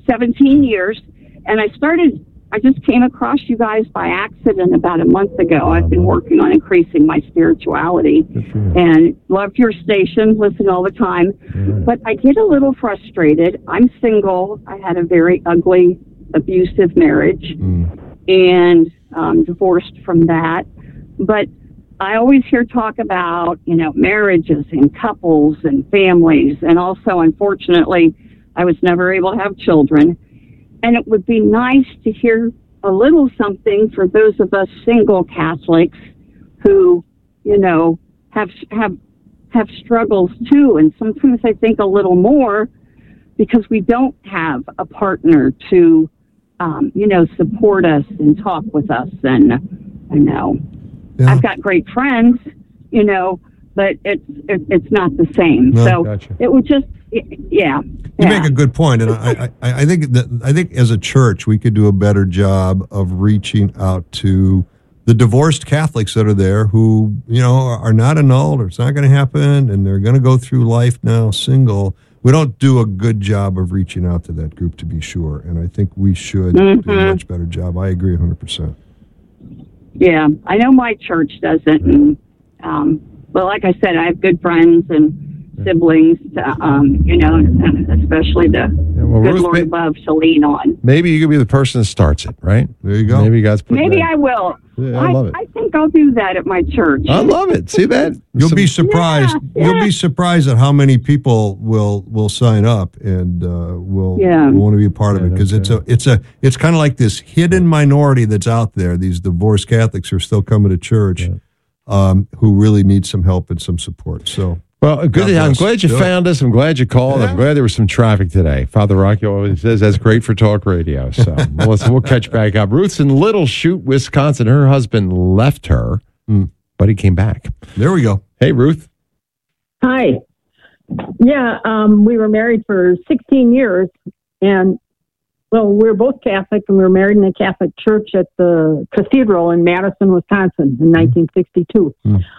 17 years, and I just came across you guys by accident about a month ago. I've been working on increasing my spirituality and love your station, listen all the time. But I get a little frustrated. I'm single. I had a very ugly, abusive marriage and divorced from that. But I always hear talk about, marriages and couples and families. And also, unfortunately, I was never able to have children. And it would be nice to hear a little something for those of us single Catholics who, have struggles too. And sometimes I think a little more because we don't have a partner to, support us and talk with us. And I know I've got great friends, but it's not the same. No, so gotcha. It would just, yeah. You make a good point, and I think as a church we could do a better job of reaching out to the divorced Catholics that are there who are not annulled or it's not going to happen, and they're going to go through life now single. We don't do a good job of reaching out to that group, to be sure, and I think we should do a much better job. I agree 100%. Yeah, I know my church doesn't. And, but like I said, I have good friends and siblings, especially the good Lord above to lean on. Maybe you could be the person that starts it, right? There you go. Maybe God's put Maybe I will. Yeah, I love it. I think I'll do that at my church. I love it. See that? You'll be surprised. Yeah. You'll be surprised at how many people will sign up and will want to be a part of it, because it's kind of like this hidden minority that's out there. These divorced Catholics who are still coming to church, who really need some help and some support. So. Well, good. I'm glad you found us. I'm glad you called. I'm glad there was some traffic today. Father Rocky always says that's great for talk radio. So we'll catch back up. Ruth's in Little Chute, Wisconsin. Her husband left her, but he came back. There we go. Hey, Ruth. Hi. Yeah, we were married for 16 years, and we were both Catholic, and we were married in a Catholic church at the Cathedral in Madison, Wisconsin, in 1962.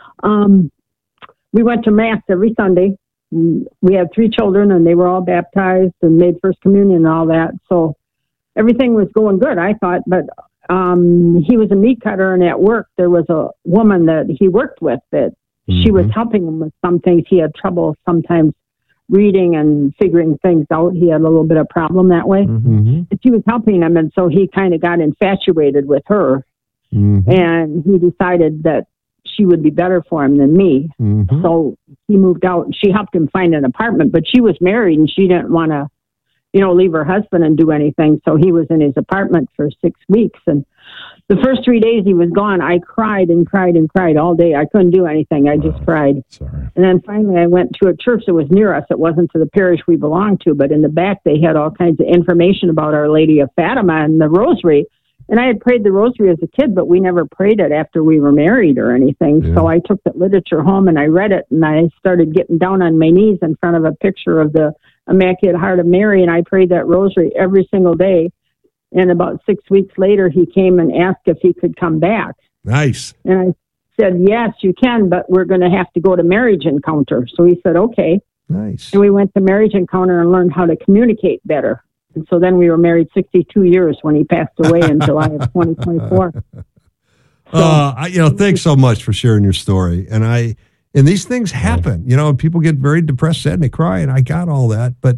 We went to Mass every Sunday. We had 3 children, and they were all baptized and made First Communion and all that. So everything was going good, I thought. But he was a meat cutter, and at work there was a woman that he worked with that she was helping him with some things. He had trouble sometimes reading and figuring things out. He had a little bit of problem that way. And she was helping him, and so he kind of got infatuated with her. And he decided that she would be better for him than me. So he moved out, and she helped him find an apartment, but she was married and she didn't want to, leave her husband and do anything. So he was in his apartment for 6 weeks. And the first 3 days he was gone, I cried and cried and cried all day. I couldn't do anything. I just cried. Sorry. And then finally I went to a church that was near us. It wasn't to the parish we belonged to, but in the back they had all kinds of information about Our Lady of Fatima and the Rosary. And I had prayed the Rosary as a kid, but we never prayed it after we were married or anything. Yeah. So I took that literature home and I read it, and I started getting down on my knees in front of a picture of the Immaculate Heart of Mary, and I prayed that Rosary every single day. And about 6 weeks later, he came and asked if he could come back. Nice. And I said, yes, you can, but we're going to have to go to Marriage Encounter. So he said, okay. Nice. And we went to Marriage Encounter and learned how to communicate better. And so then we were married 62 years when he passed away in July of 2024. Thanks so much for sharing your story. And these things happen, people get very depressed, sad, and they cry, and I got all that. But,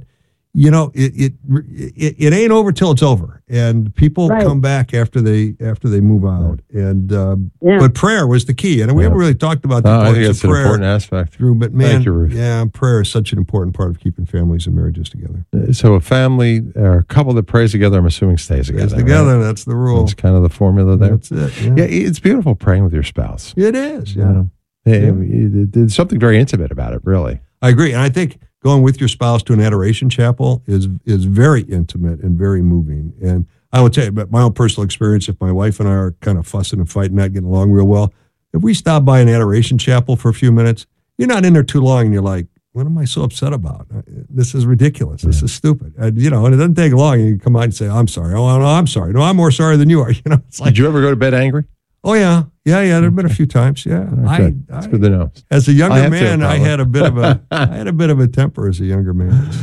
it ain't over till it's over. And people come back after they move out. And but prayer was the key. And we haven't really talked about the importance of prayer. An important aspect. But man, thank you, Ruth. Yeah, prayer is such an important part of keeping families and marriages together. So a family or a couple that prays together, I'm assuming stays together. Stays together, right? That's the rule. That's kind of the formula there. That's it. Yeah, it's beautiful praying with your spouse. It is, yeah. There's something very intimate about it, really. I agree. And I think going with your spouse to an adoration chapel is very intimate and very moving. And I would tell you, but my own personal experience, if my wife and I are kind of fussing and fighting, not getting along real well, if we stop by an adoration chapel for a few minutes, you're not in there too long and you're like, what am I so upset about? This is ridiculous. This is stupid. And it doesn't take long. And you come out and say, I'm sorry. Oh, no, I'm sorry. No, I'm more sorry than you are. It's like, did you ever go to bed angry? Oh, yeah. There have been a few times. Yeah. That's good to know. As a younger man, I had a bit of a temper as a younger man. So,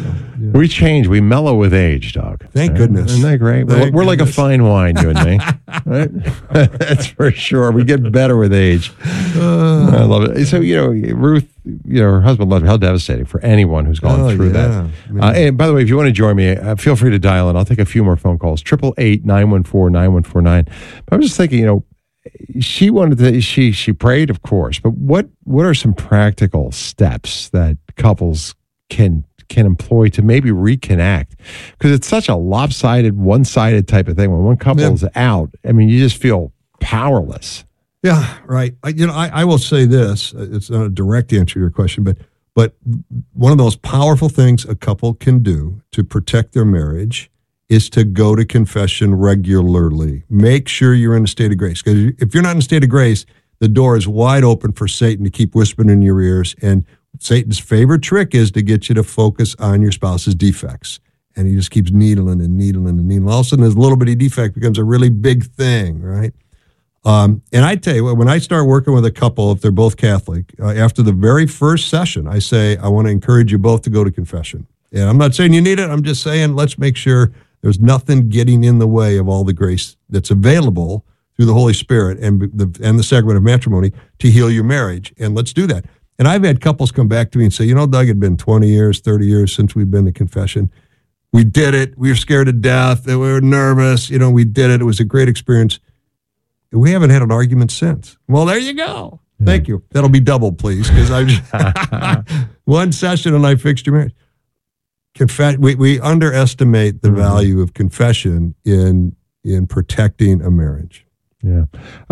We change. We mellow with age, Doug. Thank goodness. Isn't that great? We're like a fine wine, you and me. Right? That's for sure. We get better with age. I love it. So, Ruth, her husband left. How devastating for anyone who's gone through that. And by the way, if you want to join me, feel free to dial in. I'll take a few more phone calls. 888-914-9149. But I was just thinking, she wanted to. She prayed, of course. But what are some practical steps that couples can employ to maybe reconnect? Because it's such a lopsided, one-sided type of thing. When one couple is out, you just feel powerless. Yeah, right. I will say this. It's not a direct answer to your question, but one of the most powerful things a couple can do to protect their marriage is to go to confession regularly. Make sure you're in a state of grace. Because if you're not in a state of grace, the door is wide open for Satan to keep whispering in your ears. And Satan's favorite trick is to get you to focus on your spouse's defects. And he just keeps needling and needling and needling. All of a sudden, this little bitty defect becomes a really big thing, right? And I tell you, when I start working with a couple, if they're both Catholic, after the very first session, I say, I want to encourage you both to go to confession. And I'm not saying you need it. I'm just saying, let's make sure there's nothing getting in the way of all the grace that's available through the Holy Spirit and the sacrament of matrimony to heal your marriage. And let's do that. And I've had couples come back to me and say, Doug, it had been 20 years, 30 years since we'd been to confession. We did it. We were scared to death. We were nervous. We did it. It was a great experience. We haven't had an argument since. Well, there you go. Yeah. Thank you. That'll be doubled, please, because I just one session and I fixed your marriage. We underestimate the value of confession in protecting a marriage. Yeah.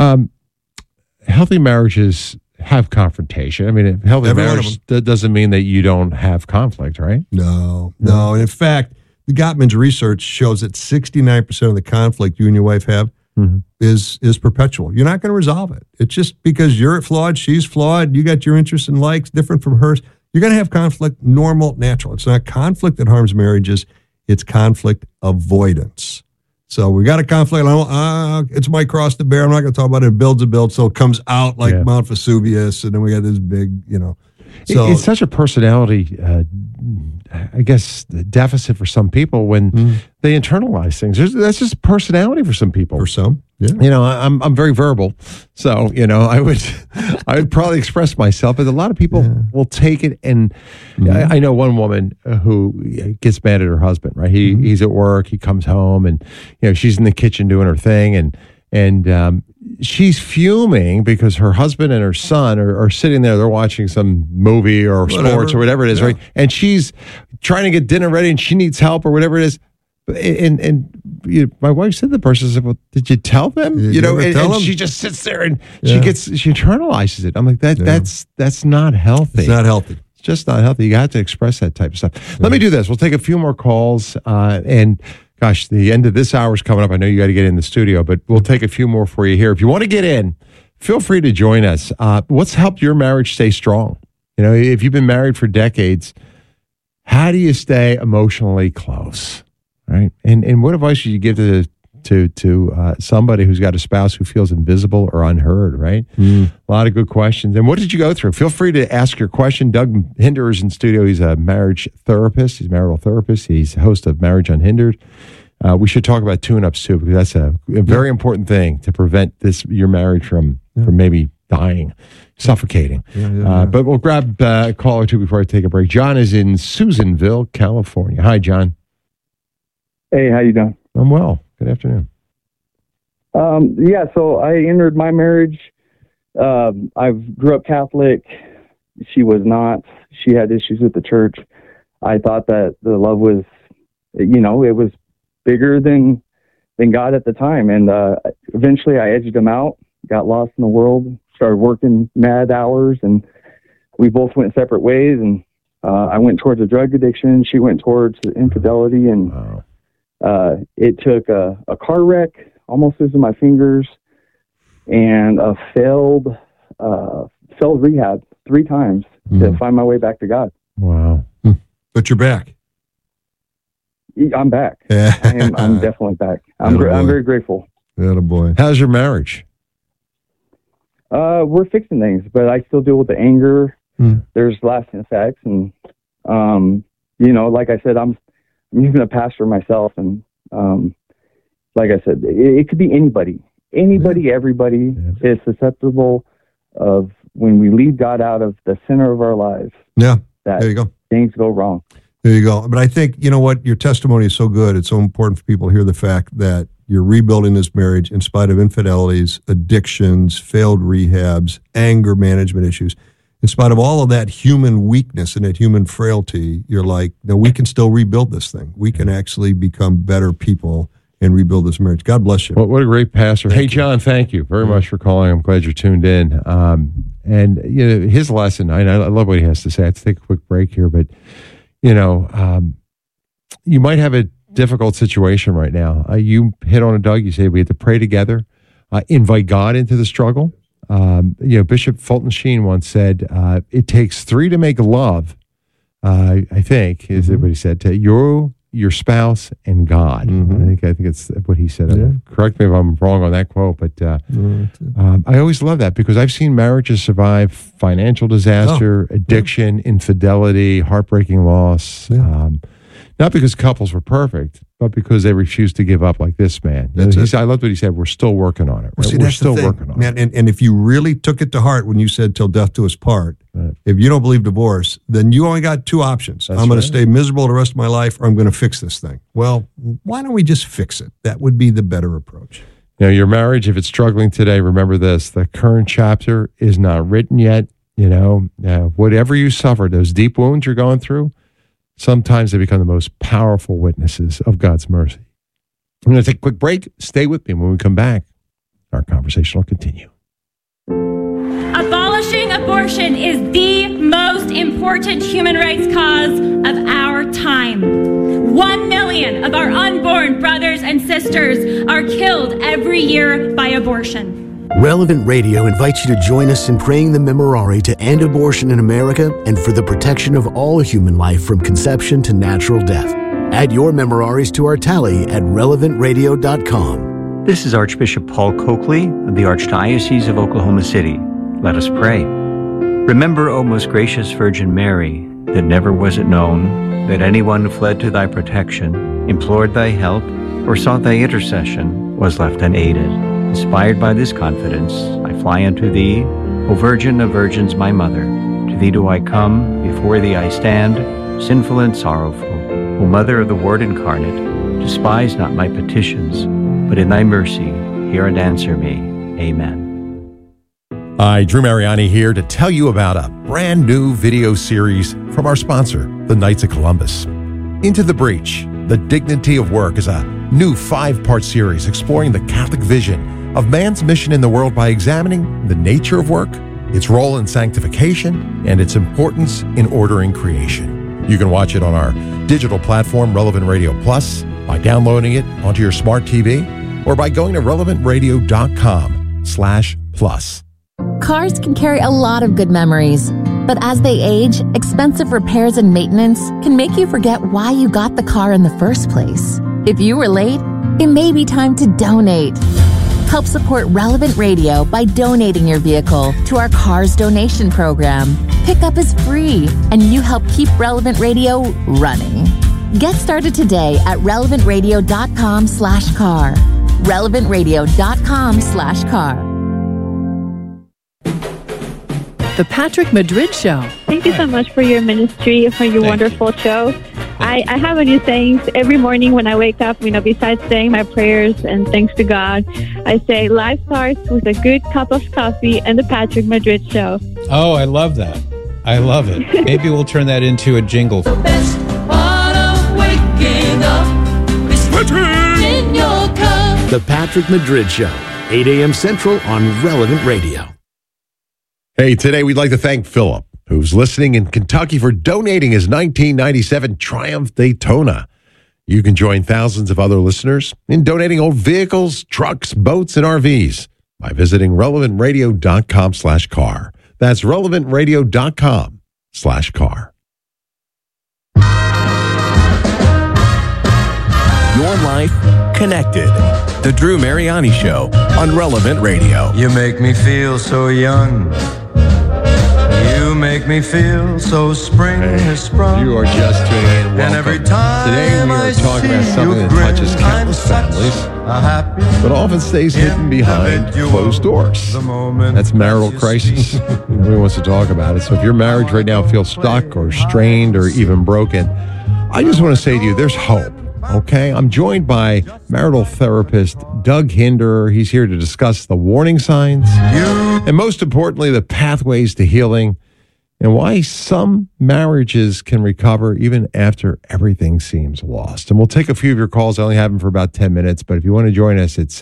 Healthy marriages have confrontation. a healthy marriage doesn't mean that you don't have conflict, right? No. And in fact, the Gottman's research shows that 69% of the conflict you and your wife have is perpetual. You're not going to resolve it. It's just because you're flawed, she's flawed, you got your interests and likes different from hers. You're going to have conflict, normal, natural. It's not conflict that harms marriages. It's conflict avoidance. So we got a conflict. It's my cross to bear. I'm not going to talk about it. It builds a build. So it comes out like Mount Vesuvius. And then we got this big, So it's such a personality, deficit for some people when they internalize things. That's just personality for some people. For some, yeah. I'm very verbal, so I would probably express myself, but a lot of people will take it. And I know one woman who gets mad at her husband. Right, he's at work, he comes home, and she's in the kitchen doing her thing, and she's fuming because her husband and her son are sitting there. They're watching some movie or sports or whatever it is, right? And she's trying to get dinner ready, and she needs help or whatever it is. And my wife said to the person, said, "Well, did you tell them?" And she just sits there and she internalizes it. I'm like, that's not healthy. It's not healthy. It's just not healthy. You got to express that type of stuff. Yeah. Let me do this. We'll take a few more calls and. Gosh, the end of this hour is coming up. I know you got to get in the studio, but we'll take a few more for you here. If you want to get in, feel free to join us. What's helped your marriage stay strong? If you've been married for decades, how do you stay emotionally close? Right? And what advice should you give to somebody who's got a spouse who feels invisible or unheard? Right? A lot of good questions. And what did you go through? Feel free to ask your question. Doug Hinder is in studio. He's a marriage therapist. He's a marital therapist. He's host of Marriage Unhindered. We should talk about tune-ups too, because that's a very important thing to prevent your marriage from maybe dying, suffocating. But we'll grab a call or two before I take a break. John is in Susanville, California. Hi, John. Hey, how you doing? I'm well. Good afternoon. So I entered my marriage. I grew up Catholic. She was not. She had issues with the church. I thought that the love was, it was bigger than God at the time. And eventually I edged him out, got lost in the world, started working mad hours, and we both went separate ways. And I went towards a drug addiction. She went towards infidelity. And it took a car wreck, almost losing my fingers, and a failed rehab 3 times to find my way back to God. Wow. But you're back. I'm back. I'm definitely back. I'm very grateful. Attaboy. How's your marriage? We're fixing things, but I still deal with the anger. There's lasting effects. And, like I said, I'm using a pastor myself, and like I said, it could be anybody, everybody is susceptible of when we leave God out of the center of our lives. Yeah, that there you go. Things go wrong. There you go. But I think, you know what, your testimony is so good. It's so important for people to hear the fact that you're rebuilding this marriage in spite of infidelities, addictions, failed rehabs, anger management issues. In spite of all of that human weakness and that human frailty, you're like, no, we can still rebuild this thing. We can actually become better people and rebuild this marriage. God bless you. Well, what a great pastor. Hey, John, thank you very much for calling. I'm glad you're tuned in. And you know, his lesson, I love what he has to say. I have to take a quick break here, but you know, you might have a difficult situation right now. You hit on it, Doug. You say we have to pray together, invite God into the struggle. You know, Bishop Fulton Sheen once said, it takes 3 to make love, I think, is what he said, to your spouse and God. I think it's what he said. Yeah. Correct me if I'm wrong on that quote, but I always love that because I've seen marriages survive financial disaster, addiction, infidelity, heartbreaking loss. Not because couples were perfect, but because they refused to give up like this man. I loved what he said. We're still working on it. Right? Well, see, we're still working on it. And if you really took it to heart when you said till death do us part, if you don't believe divorce, then you only got 2 options. That's I'm going to stay miserable the rest of my life, or I'm going to fix this thing. Well, why don't we just fix it? That would be the better approach. Now, your marriage, if it's struggling today, remember this. The current chapter is not written yet. You know, whatever you suffered, those deep wounds you're going through, sometimes they become the most powerful witnesses of God's mercy. I'm going to take a quick break. Stay with me. When we come back, our conversation will continue. Abolishing abortion is the most important human rights cause of our time. 1 million of our unborn brothers and sisters are killed every year by abortion. Relevant Radio invites you to join us in praying the Memorare to end abortion in America and for the protection of all human life from conception to natural death. Add your Memoraries to our tally at relevantradio.com. This is Archbishop Paul Coakley of the Archdiocese of Oklahoma City. Let us pray. Remember, O most gracious Virgin Mary, that never was it known that anyone who fled to thy protection, implored thy help, or sought thy intercession was left unaided. Inspired by this confidence, I fly unto thee, O Virgin of Virgins, my Mother. To thee do I come, before thee I stand, sinful and sorrowful. O Mother of the Word incarnate, despise not my petitions, but in thy mercy hear and answer me. Amen. Hi, Drew Mariani here to tell you about a brand new video series from our sponsor, the Knights of Columbus. Into the Breach, The Dignity of Work is a new 5-part series exploring the Catholic vision of man's mission in the world by examining the nature of work, its role in sanctification, and its importance in ordering creation. You can watch it on our digital platform, Relevant Radio Plus, by downloading it onto your smart TV, or by going to relevantradio.com/plus. Cars can carry a lot of good memories, but as they age, expensive repairs and maintenance can make you forget why you got the car in the first place. If you were late, it may be time to donate. Help support Relevant Radio by donating your vehicle to our Cars Donation Program. Pickup is free, and you help keep Relevant Radio running. Get started today at relevantradio.com/car. relevantradio.com/car. The Patrick Madrid Show. Thank you so much for your ministry, for your wonderful show. I have a new saying every morning when I wake up, besides saying my prayers and thanks to God, I say life starts with a good cup of coffee and the Patrick Madrid Show. Oh, I love that. I love it. Maybe we'll turn that into a jingle. The best part of waking up is in your cup. The Patrick Madrid Show, 8 a.m. Central on Relevant Radio. Hey, today we'd like to thank Philip, who's listening in Kentucky, for donating his 1997 Triumph Daytona. You can join thousands of other listeners in donating old vehicles, trucks, boats, and RVs by visiting relevantradio.com/car. That's relevantradio.com/car. Your life connected. The Drew Mariani Show on Relevant Radio. You make me feel so young. You make me feel so spring has sprung. You are just tuning in. Welcome. And every time Today we are talking about something that touches countless families, but often stays hidden behind closed doors. That's marital crisis. Nobody wants to talk about it. So if your marriage right now feels stuck or strained or even broken, I just want to say to you, there's hope. Okay, I'm joined by marital therapist Doug Hinder. He's here to discuss the warning signs and, most importantly, the pathways to healing and why some marriages can recover even after everything seems lost. And we'll take a few of your calls. I only have them for about 10 minutes, but if you want to join us, it's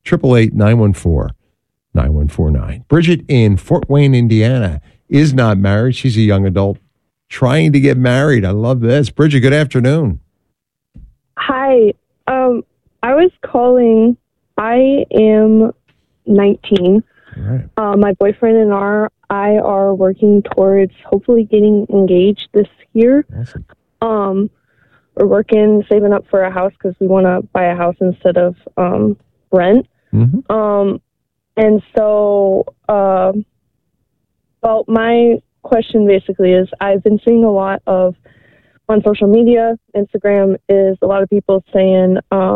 888-914-9149. Bridget in Fort Wayne, Indiana, is not married. She's a young adult trying to get married. I love this. Bridget, good afternoon. Hi. I was calling. I am 19. Right. My boyfriend and I are working towards hopefully getting engaged this year. Awesome. We're working, saving up for a house because we want to buy a house instead of rent. Mm-hmm. And so, well, my question basically is I've been seeing a lot of on social media, Instagram, is a lot of people saying,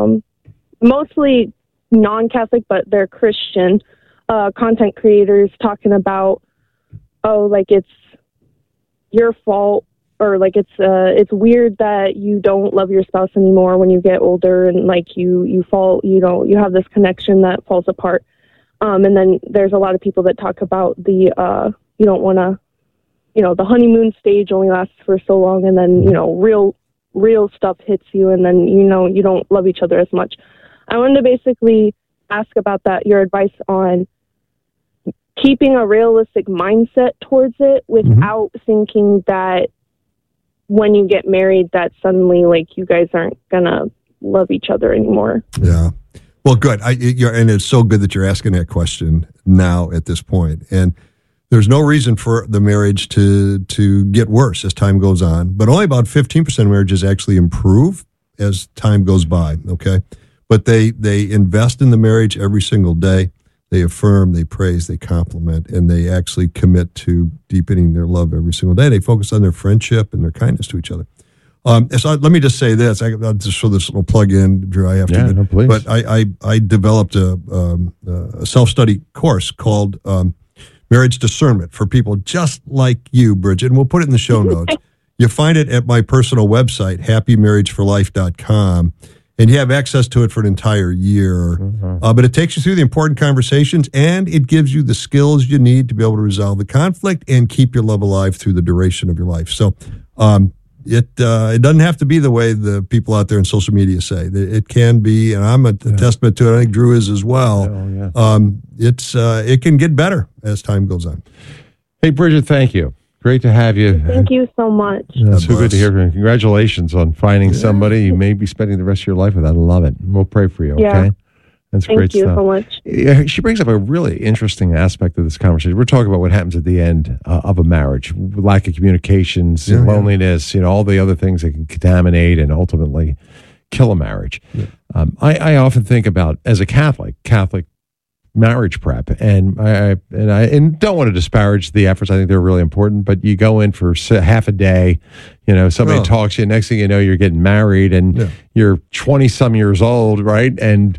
mostly non-Catholic, but they're Christian, content creators talking about, oh, like it's your fault, or like it's weird that you don't love your spouse anymore when you get older, and like you fall, you have this connection that falls apart. And then there's a lot of people that talk about the you don't want to, the honeymoon stage only lasts for so long, and then, real stuff hits you, and then, you don't love each other as much. I wanted to basically ask about that, your advice on keeping a realistic mindset towards it without thinking that when you get married that suddenly, like, you guys aren't going to love each other anymore. Yeah. Well, good. And it's so good that you're asking that question now at this point. And there's no reason for the marriage to get worse as time goes on, but only about 15% of marriages actually improve as time goes by, okay? But they invest in the marriage every single day. They affirm, they praise, they compliment, and they actually commit to deepening their love every single day. They focus on their friendship and their kindness to each other. So let me just say this. I'll just throw this little plug in, Drew. I have to. No, please. But I developed a self-study course called Marriage Discernment for people just like you, Bridget, and we'll put it in the show notes. You find it at my personal website, happymarriageforlife.com, and you have access to it for an entire year. But it takes you through the important conversations, and it gives you the skills you need to be able to resolve the conflict and keep your love alive through the duration of your life. So it doesn't have to be the way the people out there in social media say. It can be, and I'm a testament to it. I think Drew is as well. It can get better as time goes on. Hey, Bridget, thank you. Great to have you. Thank you so much. It's so good to hear from you. Congratulations on finding somebody you may be spending the rest of your life with. I love it. We'll pray for you, okay? That's great stuff. Thank you so much. She brings up a really interesting aspect of this conversation. We're talking about what happens at the end of a marriage, lack of communications, loneliness, all the other things that can contaminate and ultimately kill a marriage. Yeah. I often think about, as a Catholic marriage prep, and I don't want to disparage the efforts. I think they're really important, but you go in for half a day, somebody talks to you, next thing you know, you're getting married, and you're 20-some years old, right? And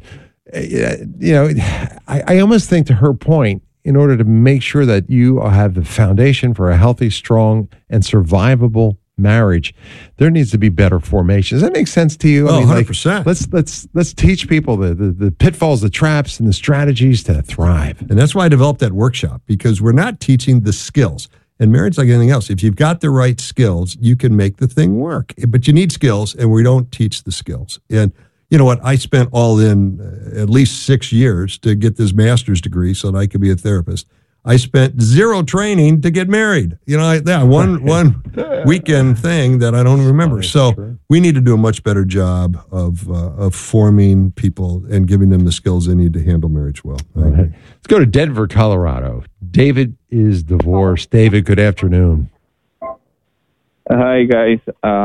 I almost think, to her point, in order to make sure that you have the foundation for a healthy, strong, and survivable marriage, there needs to be better formation. Does that make sense to you? 100%. Let's teach people the pitfalls, the traps, and the strategies to thrive. And that's why I developed that workshop, because we're not teaching the skills. And marriage, like anything else, if you've got the right skills, you can make the thing work. But you need skills, and we don't teach the skills. And you know what? I spent all in at least 6 years to get this master's degree so that I could be a therapist. I spent 0 training to get married. One weekend thing that I don't remember. So we need to do a much better job of forming people and giving them the skills they need to handle marriage well. Right. Let's go to Denver, Colorado. David is divorced. David, good afternoon. Hi, guys.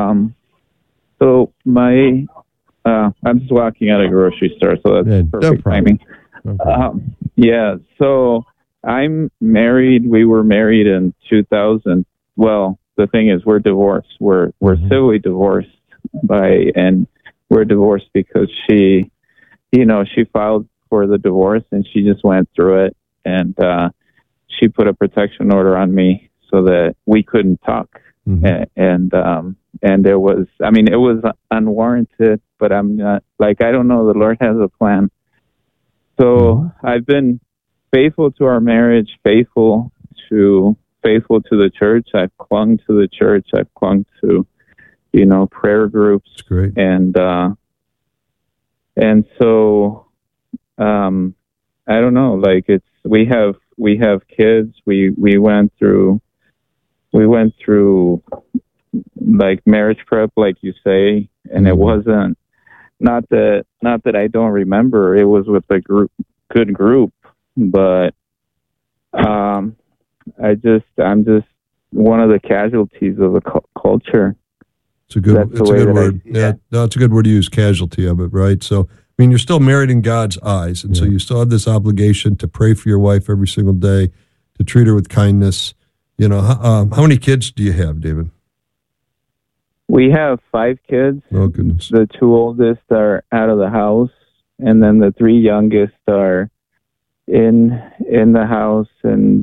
So I'm just walking out of a grocery store, so that's perfect timing. Okay. So I'm married. We were married in 2000. Well, the thing is, we're divorced. We're civilly divorced and we're divorced because she filed for the divorce and she just went through it, and she put a protection order on me so that we couldn't talk. And it was unwarranted, but I'm not, I don't know, the Lord has a plan. So I've been faithful to our marriage, faithful to the church. I've clung to the church. I've clung to, prayer groups. That's great. And so, I don't know, we have kids. We went through marriage prep, like you say, and it wasn't, not that I don't remember, it was with a good group, but I'm just one of the casualties of the culture. It's a good word. It's a good word to use, casualty of it, right? So, you're still married in God's eyes, and so you still have this obligation to pray for your wife every single day, to treat her with kindness. How many kids do you have, David? We have 5 kids. Oh, goodness. The 2 oldest are out of the house, and then the 3 youngest are in the house, and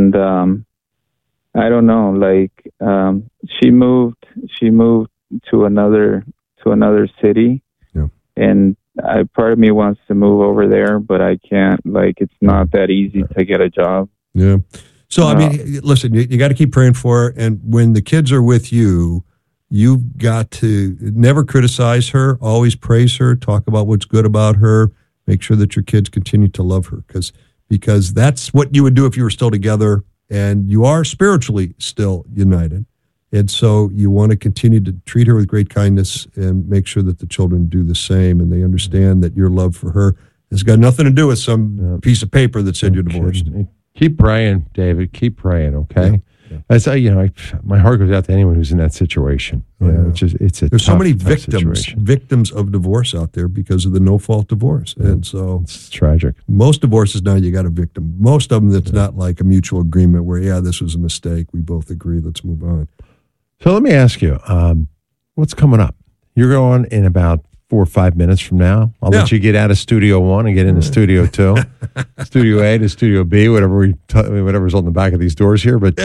I don't know, she moved to another city, and part of me wants to move over there, but I can't. It's not that easy to get a job. Yeah. So, listen, you got to keep praying for her. And when the kids are with you, you've got to never criticize her, always praise her, talk about what's good about her, make sure that your kids continue to love her, because that's what you would do if you were still together, and you are spiritually still united. And so you want to continue to treat her with great kindness and make sure that the children do the same, and they understand that your love for her has got nothing to do with some piece of paper that said you're divorced. Keep praying, David. Keep praying, okay? That's my heart goes out to anyone who's in that situation. There's so many victims of divorce out there because of the no-fault divorce, and so it's tragic. Most divorces now, you got a victim. Most of them, that's not like a mutual agreement where this was a mistake. We both agree. Let's move on. So let me ask you, what's coming up? You're going in about 4 or 5 minutes from now. I'll let you get out of Studio 1 and get into Studio 2, Studio A to Studio B, whatever's on the back of these doors here. But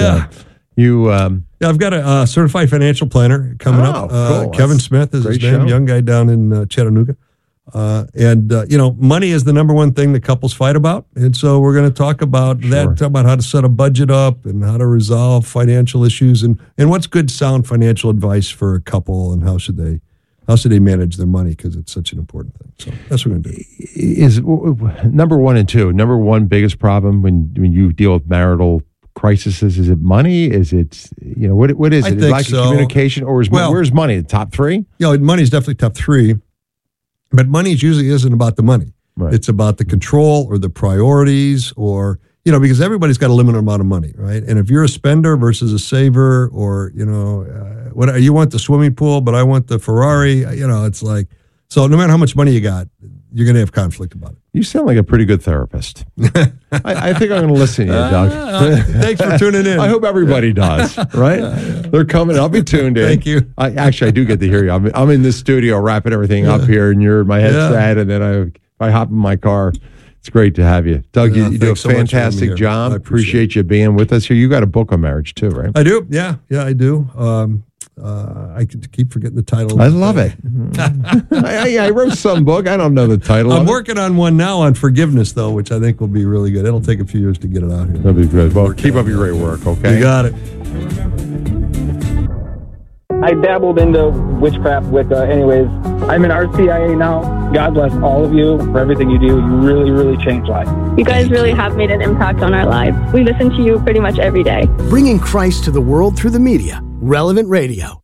I've got a certified financial planner coming up. Cool. Kevin Smith is his name, young guy down in Chattanooga. Money is the number one thing that couples fight about. And so we're going to talk about that, talk about how to set a budget up and how to resolve financial issues and what's good, sound financial advice for a couple, and how should they manage their money, because it's such an important thing. So that's what we're going to do. Is number 1 and 2, number one biggest problem when you deal with marital crises, is it money? Is it, what is it? Lack of communication, or where's money? The top 3? Money is definitely top 3. But money usually isn't about the money. Right. It's about the control or the priorities, or, because everybody's got a limited amount of money, right? And if you're a spender versus a saver, or, what you want the swimming pool, but I want the Ferrari, it's like, so no matter how much money you got, you're going to have conflict about it. You sound like a pretty good therapist. I think I'm going to listen to you, Doug. Thanks for tuning in. I hope everybody does, right? They're coming. I'll be tuned in. Thank you. I do get to hear you. I'm in this studio wrapping everything up here, and you're in my headset, and then I hop in my car. It's great to have you. Doug, you do a fantastic job. I appreciate you being with us here. You got a book on marriage too, right? I do. Yeah, I do. I keep forgetting the title. I love it. I wrote some book. I don't know the title. I'm working on one now on forgiveness, though, which I think will be really good. It'll take a few years to get it out here. That'll be good. Well, keep up your great work, okay? You got it. I dabbled into witchcraft, Wicca. Anyways, I'm in RCIA now. God bless all of you for everything you do. You really, really changed lives. You guys really have made an impact on our lives. We listen to you pretty much every day. Bringing Christ to the world through the media. Relevant Radio.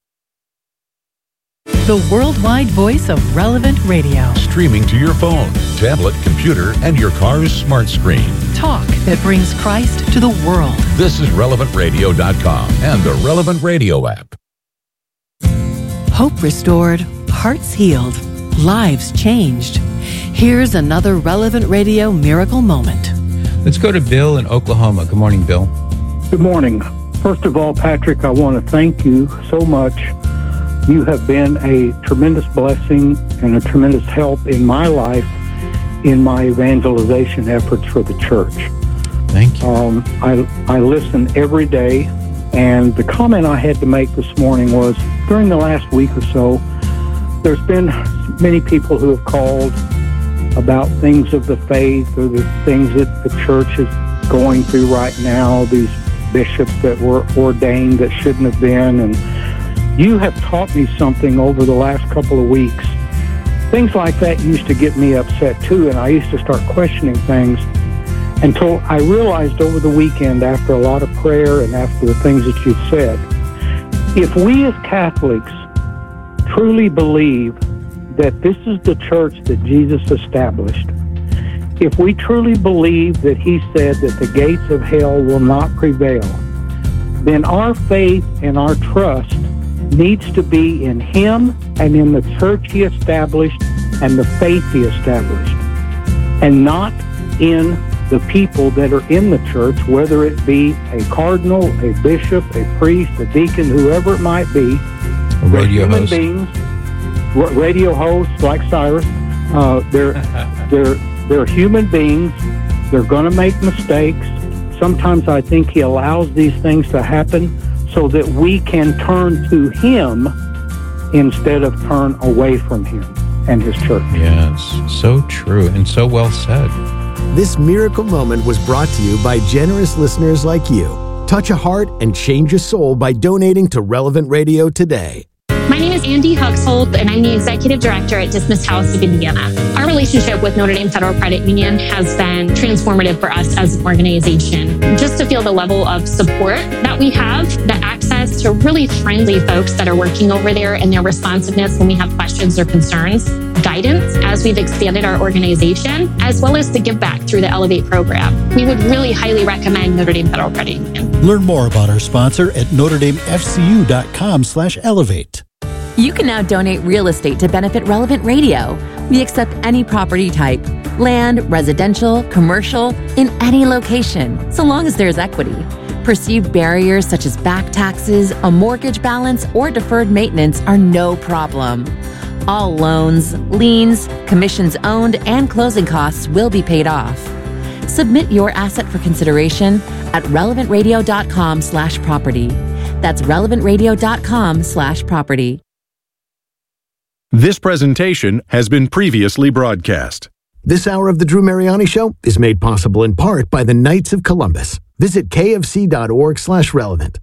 The worldwide voice of Relevant Radio. Streaming to your phone, tablet, computer, and your car's smart screen. Talk that brings Christ to the world. This is RelevantRadio.com and the Relevant Radio app. Hope restored, hearts healed, lives changed. Here's another Relevant Radio miracle moment. Let's go to Bill in Oklahoma. Good morning, Bill. Good morning. First of all, Patrick, I want to thank you so much. You have been a tremendous blessing and a tremendous help in my life in my evangelization efforts for the church. Thank you. I listen every day, and the comment I had to make this morning was, during the last week or so, there's been many people who have called about things of the faith or the things that the church is going through right now, these bishops that were ordained that shouldn't have been. And you have taught me something over the last couple of weeks. Things like that used to get me upset too, and I used to start questioning things until I realized over the weekend, after a lot of prayer and after the things that you've said, if we as Catholics truly believe that this is the church that Jesus established, if we truly believe that he said that the gates of hell will not prevail, then our faith and our trust needs to be in him and in the church he established and the faith he established, and not in the people that are in the church, whether it be a cardinal, a bishop, a priest, a deacon, whoever it might be. A radio human host. Beings, radio hosts like Cyrus. They're human beings. They're going to make mistakes. Sometimes I think he allows these things to happen so that we can turn to him instead of turn away from him and his church. Yes, so true and so well said. This miracle moment was brought to you by generous listeners like you. Touch a heart and change a soul by donating to Relevant Radio today. My name is Andy Huxhold, and I'm the Executive Director at Dismissed House of Indiana. Our relationship with Notre Dame Federal Credit Union has been transformative for us as an organization. Just to feel the level of support that we have, the access to really friendly folks that are working over there and their responsiveness when we have questions or concerns, guidance as we've expanded our organization, as well as the give back through the Elevate program. We would really highly recommend Notre Dame Federal Credit Union. Learn more about our sponsor at NotreDameFCU.com/elevate. You can now donate real estate to benefit Relevant Radio. We accept any property type, land, residential, commercial, in any location, so long as there's equity. Perceived barriers such as back taxes, a mortgage balance, or deferred maintenance are no problem. All loans, liens, commissions owned, and closing costs will be paid off. Submit your asset for consideration at relevantradio.com/property. That's relevantradio.com/property. This presentation has been previously broadcast. This hour of the Drew Mariani Show is made possible in part by the Knights of Columbus. Visit kfc.org/relevant.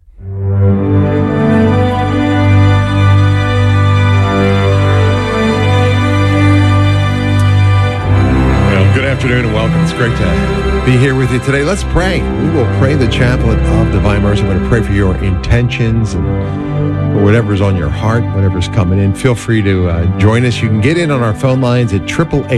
Well, good afternoon and welcome. It's great to be here with you today. Let's pray. We will pray the chaplet of Divine Mercy. I'm going to pray for your intentions and for whatever's on your heart, whatever's coming in. Feel free to join us. You can get in on our phone lines at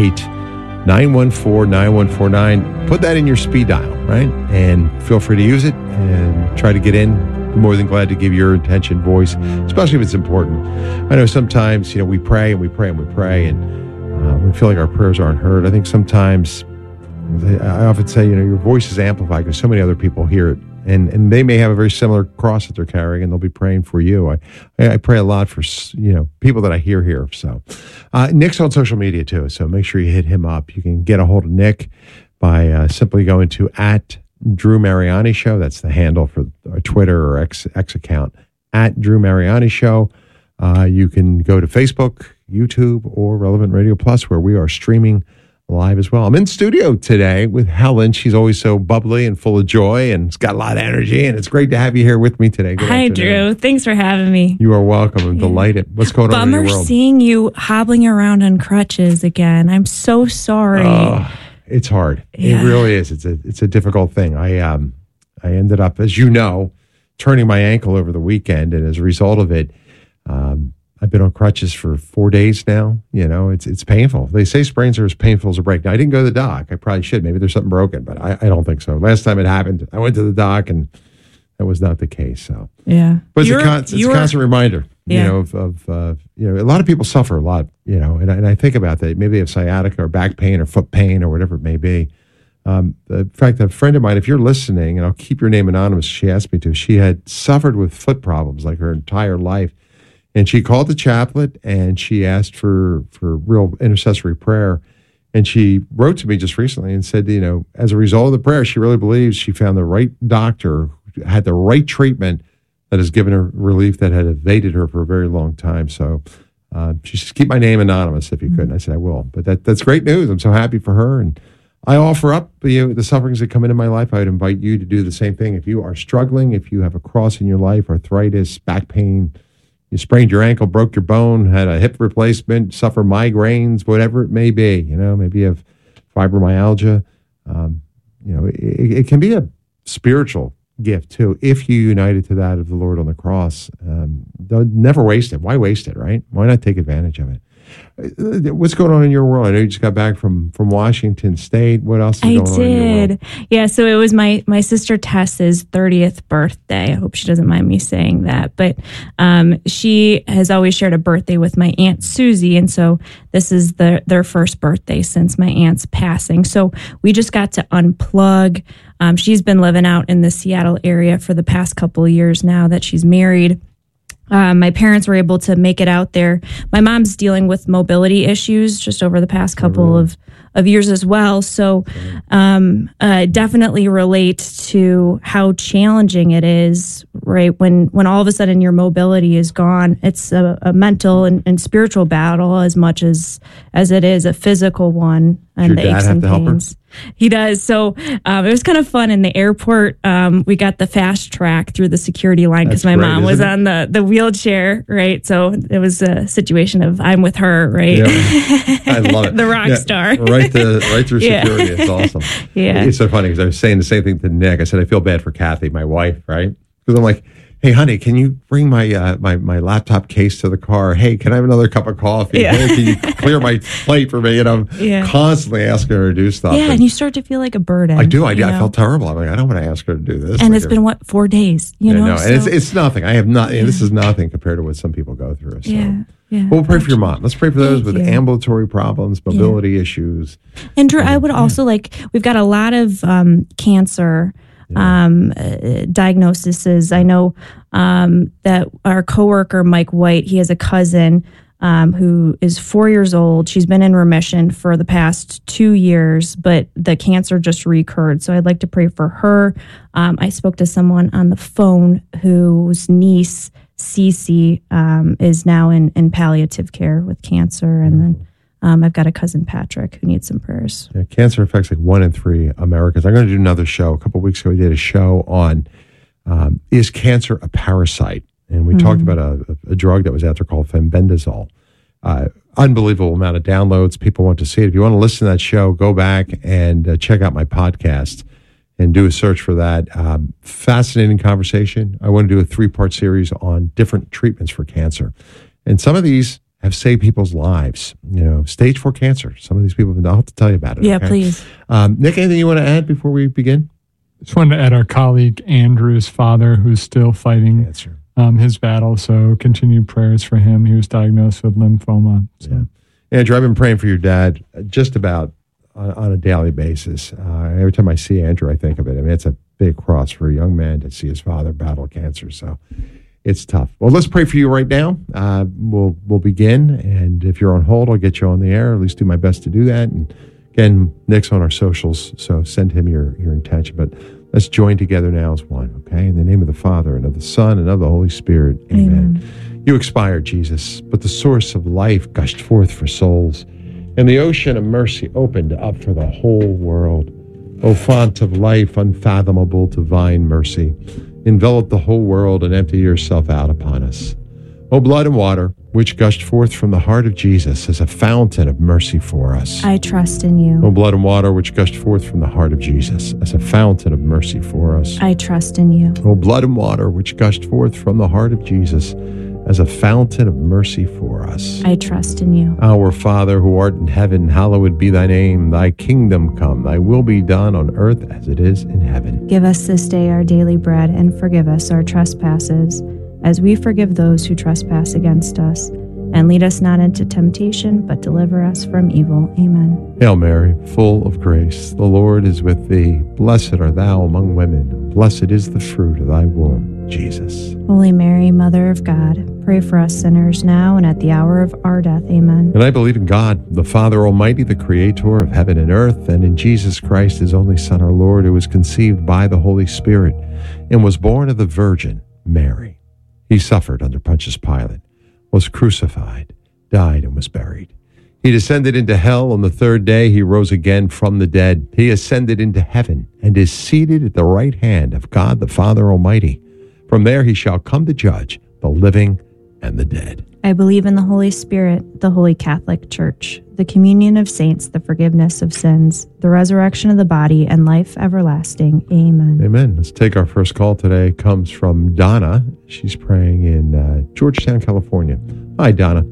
888-914-9149. Put that in your speed dial, right? And feel free to use it and try to get in. I'm more than glad to give your intention voice, especially if it's important. I know sometimes, we pray and we pray and we pray and we feel like our prayers aren't heard. I think sometimes, I often say, your voice is amplified because so many other people hear it. And they may have a very similar cross that they're carrying, and they'll be praying for you. I pray a lot for, people that I hear here. So Nick's on social media too, so make sure you hit him up. You can get a hold of Nick by simply going to @DrewMarianiShow. That's the handle for our Twitter or X account, @DrewMarianiShow. You can go to Facebook, YouTube, or Relevant Radio Plus, where we are streaming live as well. I'm in studio today with Helen. She's always so bubbly and full of joy and has got a lot of energy, and it's great to have you here with me today. Good Hi, afternoon. Drew. Thanks for having me. You are welcome. I'm delighted. What's going on in your Bummer world? seeing you hobbling around on crutches again. I'm so sorry. Oh, it's hard. Yeah. It really is. It's a difficult thing. I ended up, as you know, turning my ankle over the weekend, and as a result of it, I've been on crutches for 4 days now. It's painful. They say sprains are as painful as a break. Now, I didn't go to the doc. I probably should. Maybe there's something broken, but I don't think so. Last time it happened, I went to the doc, and that was not the case. So, yeah, but it's a constant reminder. Yeah. Of a lot of people suffer a lot. And I think about that. Maybe they have sciatica or back pain or foot pain or whatever it may be. In fact, a friend of mine, if you're listening, and I'll keep your name anonymous, she asked me to, she had suffered with foot problems like her entire life. And she called the chaplet and she asked for real intercessory prayer. And she wrote to me just recently and said, as a result of the prayer, she really believes she found the right doctor, had the right treatment that has given her relief that had evaded her for a very long time. So she says, keep my name anonymous if you could. And I said, I will. But that's great news. I'm so happy for her. And I offer up the sufferings that come into my life. I would invite you to do the same thing. If you are struggling, if you have a cross in your life, arthritis, back pain, you sprained your ankle, broke your bone, had a hip replacement, suffer migraines, whatever it may be, maybe you have fibromyalgia. It can be a spiritual gift too, if you united to that of the Lord on the cross. Never waste it. Why waste it, right? Why not take advantage of it? What's going on in your world? I know you just got back from Washington State. What else is going on in your world? Yeah, so it was my sister Tess's 30th birthday. I hope she doesn't mind me saying that. But she has always shared a birthday with my Aunt Susie. And so this is their first birthday since my aunt's passing. So we just got to unplug. She's been living out in the Seattle area for the past couple of years now that she's married. My parents were able to make it out there. My mom's dealing with mobility issues just over the past couple of years as well. So definitely relate to how challenging it is, right? When all of a sudden your mobility is gone, it's a mental and spiritual battle as much as it is a physical one. And Does your dad have to help her? He does. So it was kind of fun in the airport. We got the fast track through the security line because my mom was on the wheelchair, right? So it was a situation of I'm with her, right? Yeah. I love it. The rock star. Right through security. It's awesome. Yeah. It's so funny because I was saying the same thing to Nick. I said, I feel bad for Kathy, my wife, right? Because I'm like, hey, honey, can you bring my my laptop case to the car? Hey, can I have another cup of coffee? Yeah. Hey, can you clear my plate for me? And I'm constantly asking her to do stuff. Yeah, and you start to feel like a burden. I do. I felt terrible. I'm like, I don't want to ask her to do this. And it's been, 4 days? No, and it's nothing. I have not. This is nothing compared to what some people go through. So. Yeah. Well, we'll pray for your mom. Let's pray for those with ambulatory problems, mobility issues. And Drew, I would also we've got a lot of cancer diagnoses. I know that our coworker, Mike White, he has a cousin who is 4 years old. She's been in remission for the past 2 years, but the cancer just recurred. So I'd like to pray for her. I spoke to someone on the phone whose niece, Cece, is now in palliative care with cancer. And then I've got a cousin, Patrick, who needs some prayers. Yeah, cancer affects like 1 in 3 Americans. I'm going to do another show. A couple of weeks ago, we did a show on is cancer a parasite? And we talked about a drug that was out there called fenbendazole. Unbelievable amount of downloads. People want to see it. If you want to listen to that show, go back and check out my podcast and do a search for that. Fascinating conversation. I want to do a 3-part series on different treatments for cancer. And some of these have saved people's lives. Stage 4 cancer. Some of these people, I'll have to tell you about it. Yeah, please. Nick, anything you want to add before we begin? Just wanted to add our colleague Andrew's father, who's still fighting cancer. His battle. So continued prayers for him. He was diagnosed with lymphoma. So. Yeah. Andrew, I've been praying for your dad just about on a daily basis. Every time I see Andrew, I think of it. I mean, it's a big cross for a young man to see his father battle cancer. So it's tough. Well, let's pray for you right now. We'll begin. And if you're on hold, I'll get you on the air. At least do my best to do that. And again, Nick's on our socials, so send him your intention. But let's join together now as one, okay? In the name of the Father, and of the Son, and of the Holy Spirit. Amen. You expired, Jesus, but the source of life gushed forth for souls, and the ocean of mercy opened up for the whole world. O font of life, unfathomable divine mercy, envelop the whole world and empty yourself out upon us. O blood and water, which gushed forth from the heart of Jesus as a fountain of mercy for us. I trust in you. O blood and water, which gushed forth from the heart of Jesus as a fountain of mercy for us. I trust in you. O blood and water, which gushed forth from the heart of Jesus as a fountain of mercy for us. I trust in you. Our Father, who art in heaven, hallowed be thy name. Thy kingdom come, thy will be done on earth as it is in heaven. Give us this day our daily bread, and forgive us our trespasses, as we forgive those who trespass against us. And lead us not into temptation, but deliver us from evil. Amen. Hail Mary, full of grace, the Lord is with thee. Blessed art thou among women. Blessed is the fruit of thy womb, Jesus. Holy Mary, Mother of God, pray for us sinners now and at the hour of our death. Amen. And I believe in God, the Father Almighty, the Creator of heaven and earth, and in Jesus Christ, his only Son, our Lord, who was conceived by the Holy Spirit and was born of the Virgin Mary. He suffered under Pontius Pilate, was crucified, died, and was buried. He descended into hell. On the third day, he rose again from the dead. He ascended into heaven and is seated at the right hand of God the Father Almighty. From there he shall come to judge the living and the dead. I believe in the Holy Spirit, the Holy Catholic Church, the communion of saints, the forgiveness of sins, the resurrection of the body, and life everlasting. Amen. Amen. Let's take our first call today. It comes from Donna. She's praying in Georgetown, California. Hi, Donna.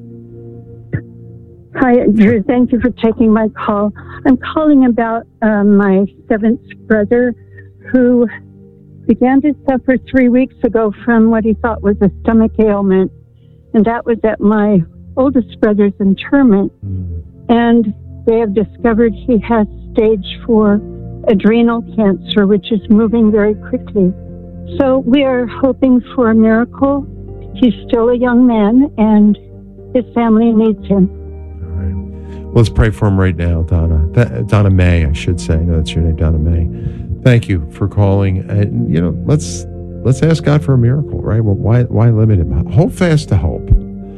Hi, Drew. Thank you for taking my call. I'm calling about my seventh brother who began to suffer 3 weeks ago from what he thought was a stomach ailment. And that was at my oldest brother's interment. And they have discovered he has stage 4 adrenal cancer, which is moving very quickly. So we are hoping for a miracle. He's still a young man and his family needs him. Let's pray for him right now, Donna. Donna May, I should say. I know that's your name, Donna May. Thank you for calling. And, let's ask God for a miracle, right? Well, why limit him? Hold fast to hope.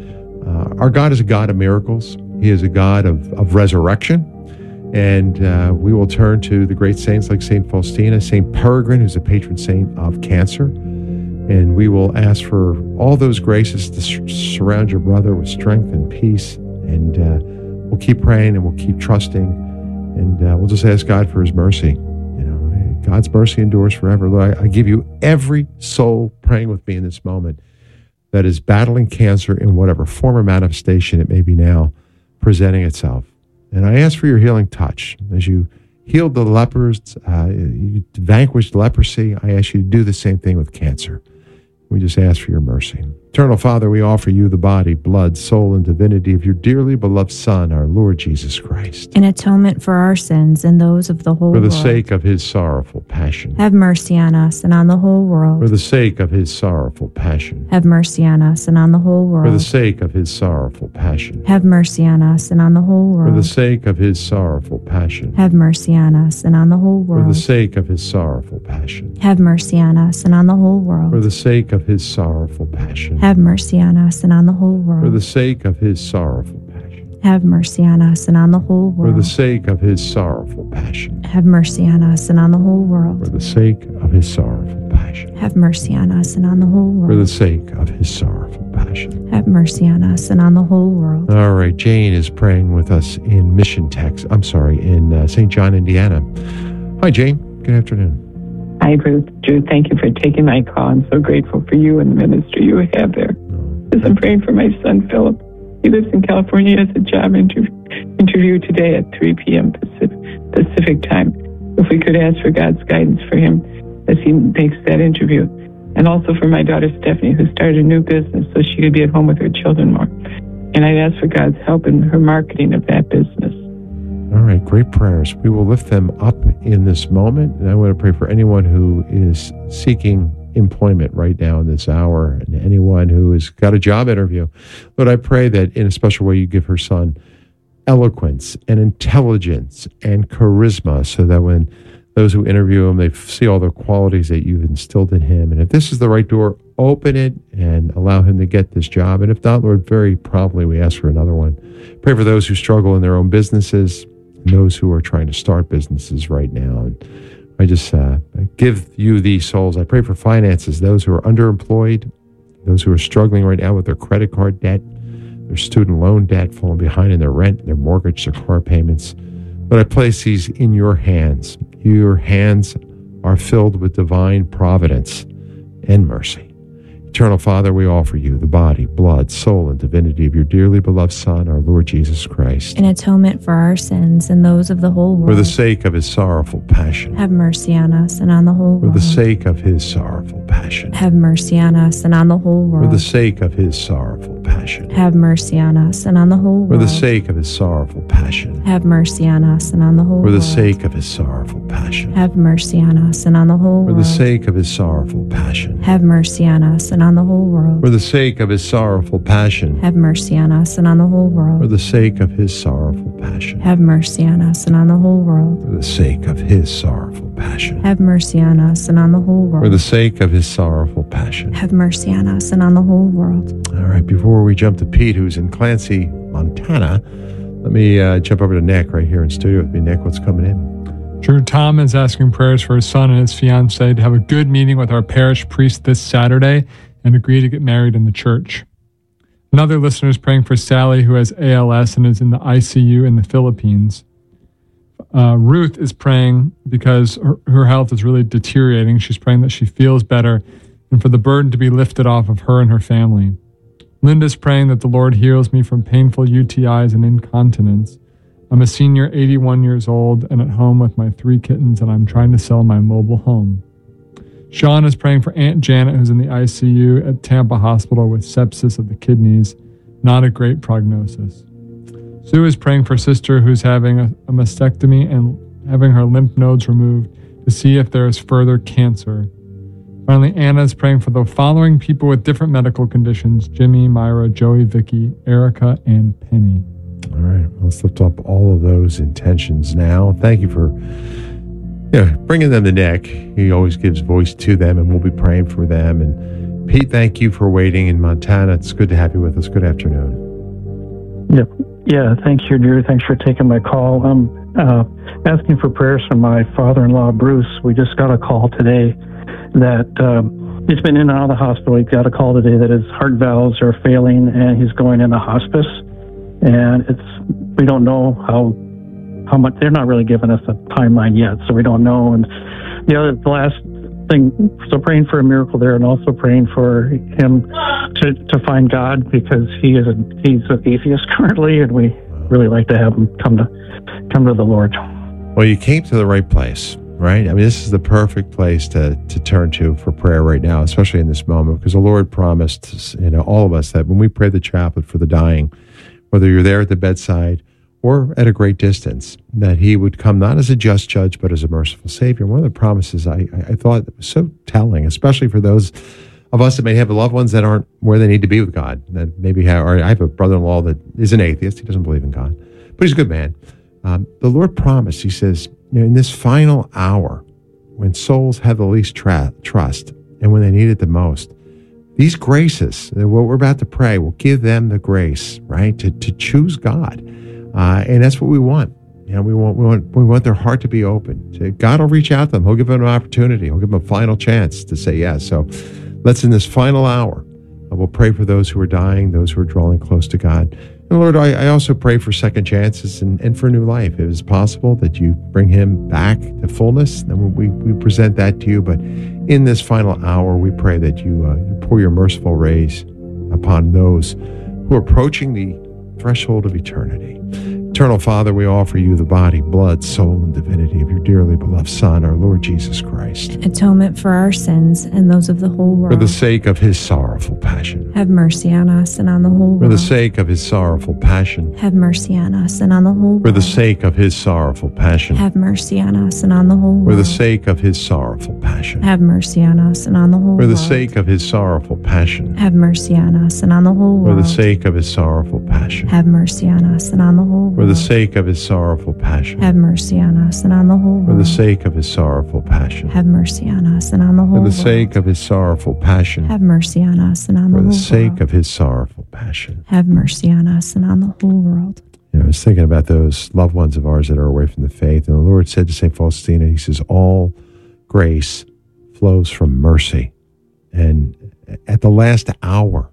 Our God is a God of miracles. He is a God of resurrection. And we will turn to the great saints like St. Faustina, St. Peregrine, who's a patron saint of cancer. And we will ask for all those graces to surround your brother with strength and peace. And we'll keep praying and we'll keep trusting. And we'll just ask God for his mercy. God's mercy endures forever. Lord, I give you every soul praying with me in this moment that is battling cancer in whatever form or manifestation it may be now presenting itself. And I ask for your healing touch. As you healed the lepers, you vanquished leprosy, I ask you to do the same thing with cancer. We just ask for your mercy. Eternal Father, we offer you the body, blood, soul, and divinity of your dearly beloved Son, our Lord Jesus Christ. In atonement for our sins and those of the whole world. For the world. sake of his sorrowful passion. Have mercy on us and on the whole world. For the sake of his sorrowful passion. Have mercy on us and on the whole world. For the sake of his sorrowful passion. Have mercy on us and on the whole world. For the sake of his sorrowful passion. Have mercy on us and on the whole world. For the sake of his sorrowful passion. Have mercy on us and on the whole world. For the sake of his sorrowful passion. Have mercy on us and on the whole world. For the sake of his sorrowful passion. Have mercy on us and on the whole world. For the sake of his sorrowful passion. Have mercy on us and on the whole world. For the sake of his sorrowful passion. Have mercy on us and on the whole world. For the sake of his sorrowful passion. Have mercy on us and on the whole world. All right, Jane is praying with us in in St. John, Indiana. Hi, Jane. Good afternoon. Hi, Drew. Thank you for taking my call. I'm so grateful for you and the ministry you have there. As I'm praying for my son, Philip. He lives in California. He has a job interview today at 3 p.m. Pacific time. If we could ask for God's guidance for him as he makes that interview. And also for my daughter, Stephanie, who started a new business so she could be at home with her children more. And I'd ask for God's help in her marketing of that business. All right, great prayers. We will lift them up in this moment. And I want to pray for anyone who is seeking employment right now in this hour and anyone who has got a job interview. Lord, I pray that in a special way you give her son eloquence and intelligence and charisma so that when those who interview him, they see all the qualities that you've instilled in him. And if this is the right door, open it and allow him to get this job. And if not, Lord, very promptly we ask for another one. Pray for those who struggle in their own businesses, and those who are trying to start businesses right now. And I just give you these souls. I pray for finances, those who are underemployed, those who are struggling right now with their credit card debt, their student loan debt, falling behind in their rent, their mortgage, their car payments. But I place these in your hands. Your hands are filled with divine providence and mercy. Eternal Father, we offer you the body, blood, soul, and divinity of your dearly beloved Son, our Lord Jesus Christ. In atonement for our sins and those of the whole world. For the sake of his sorrowful passion. Have mercy on us and on the whole world. For the sake of his sorrowful passion. Have mercy on us and on the whole world. For the sake of his sorrowful passion. passion. Have mercy on us and on the whole For world. the sake of his sorrowful passion. Have mercy on us and on the whole For the world. sake of his sorrowful passion. Have mercy on us and on the whole For world. the sake of his sorrowful passion. Have mercy on us and on the whole world. For the sake of his sorrowful passion. Have mercy on us and on the whole For world. the sake of his sorrowful passion. Have mercy on us and on the whole world. For the sake of his sorrowful passion. Have mercy on us and on the whole For world. the sake of his sorrowful passion. Have mercy on us and on the whole world. All right, before we jump to Pete, who's in Clancy, Montana, let me jump over to Nick right here in studio with me. Nick, what's coming in? Drew, Tom is asking prayers for his son and his fiancée to have a good meeting with our parish priest this Saturday and agree to get married in the church. Another listener is praying for Sally, who has ALS and is in the ICU in the Philippines. Ruth is praying because her health is really deteriorating. She's praying that she feels better and for the burden to be lifted off of her and her family. Linda's praying that the Lord heals me from painful UTIs and incontinence. I'm a senior, 81 years old, and at home with my 3 kittens, and I'm trying to sell my mobile home. Sean is praying for Aunt Janet, who's in the ICU at Tampa Hospital with sepsis of the kidneys. Not a great prognosis. Sue is praying for sister who's having a mastectomy and having her lymph nodes removed to see if there is further cancer. Finally, Anna is praying for the following people with different medical conditions: Jimmy, Myra, Joey, Vicky, Erica, and Penny. All right, let's lift up all of those intentions now. Thank you for bringing them to Nick. He always gives voice to them, and we'll be praying for them. And Pete, thank you for waiting in Montana. It's good to have you with us. Good afternoon. Yep. Yeah, thank you, Drew. Thanks for taking my call. I'm asking for prayers for my father-in-law, Bruce. We just got a call today that he's been in and out of the hospital. He got a call today that his heart valves are failing and he's going into hospice. And we don't know how much. They're not really giving us a timeline yet, so we don't know. And the last thing, so praying for a miracle there, and also praying for him to find God, because he's an atheist currently, and we really like to have him come to the Lord. Well, you came to the right place, right? I mean, this is the perfect place to turn to for prayer right now, especially in this moment, because the Lord promised, all of us that when we pray the chaplet for the dying, whether you're there at the bedside or at a great distance, that he would come not as a just judge, but as a merciful Savior. One of the promises I thought was so telling, especially for those of us that may have loved ones that aren't where they need to be with God. That maybe I have a brother-in-law that is an atheist. He doesn't believe in God, but he's a good man. The Lord promised, he says, in this final hour, when souls have the least trust and when they need it the most, these graces, what we're about to pray, will give them the grace, right, to choose God. And that's what we want. We want their heart to be open. God will reach out to them. He'll give them an opportunity. He'll give them a final chance to say yes. So let's, in this final hour, we'll pray for those who are dying, those who are drawing close to God. And Lord, I also pray for second chances and for new life. If it's possible that you bring him back to fullness, then we present that to you. But in this final hour, we pray that you pour your merciful rays upon those who are approaching the threshold of eternity. Eternal Father, we offer you the body, blood, soul, and divinity of your dearly beloved Son, our Lord Jesus Christ. Atonement for our sins and those of the whole world. For the sake of his sorrowful passion. Have mercy on us and on the whole world. For the sake of his sorrowful passion. Have mercy on us and on the whole world. For the sake of his sorrowful passion. Have mercy on us and on the whole world. For the sake of his sorrowful passion. Have mercy on us and on the whole world. For the sake of his sorrowful passion. Have mercy on us and on the whole world. For the sake of his sorrowful passion. Have mercy on us and on the whole world. For the sake of his sorrowful passion. Have mercy on us and on the whole world. For the sake of his sorrowful passion. Have mercy on us and on the whole For the world. sake of his sorrowful passion. Have mercy on us and on the For whole the sake world. of his sorrowful passion. Have mercy on us and on the whole world. I was thinking about those loved ones of ours that are away from the faith, and the Lord said to St. Faustina, he says, all grace flows from mercy. And at the last hour,